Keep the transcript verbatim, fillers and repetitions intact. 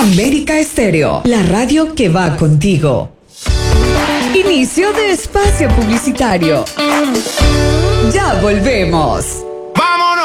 América Estéreo, la radio que va contigo. Inicio de espacio publicitario. Ya volvemos.